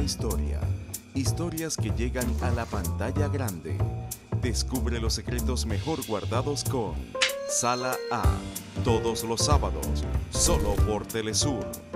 historia. Historias que llegan a la pantalla grande. Descubre los secretos mejor guardados con Sala A. Todos los sábados, solo por Telesur.